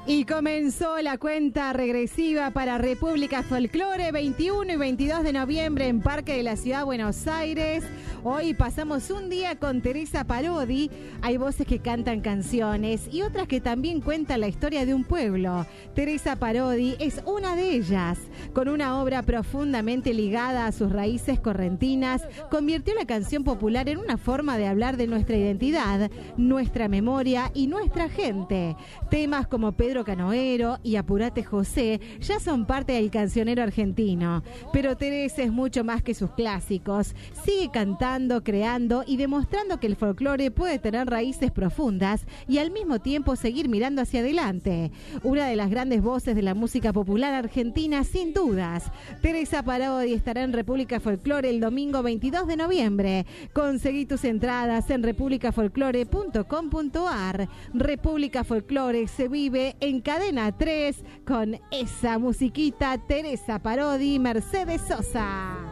Y comenzó la cuenta regresiva para República Folklore, 21 y 22 de noviembre en Parque de la Ciudad de Buenos Aires. Hoy pasamos un día con Teresa Parodi. Hay voces que cantan canciones y otras que también cuentan la historia de un pueblo. Teresa Parodi es una de ellas. Con una obra profundamente ligada a sus raíces correntinas, convirtió la canción popular en una forma de hablar de nuestra identidad, nuestra memoria y nuestra gente. Temas como Pedro Canoero y Apurate José ya son parte del cancionero argentino, pero Teresa es mucho más que sus clásicos. Sigue cantando, creando y demostrando que el folclore puede tener raíces profundas y al mismo tiempo seguir mirando hacia adelante. Una de las grandes voces de la música popular argentina, sin dudas. Teresa Parodi estará en República Folklore el domingo 22 de noviembre. Conseguí tus entradas en republicafolklore.com.ar. República Folklore se vive en Cadena 3 con esa musiquita. Teresa Parodi, Mercedes Sosa.